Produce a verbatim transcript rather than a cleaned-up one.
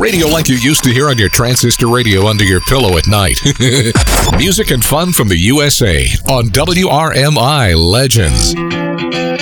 Radio like you used to hear on your transistor radio under your pillow at night. Music and fun from the U S A on W R M I Legends.